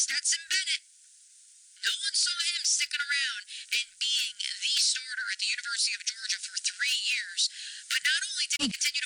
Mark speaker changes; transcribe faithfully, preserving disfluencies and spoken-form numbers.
Speaker 1: Stetson Bennett. No one saw him sticking around and being the starter at the University of Georgia for three years. But not only did he continue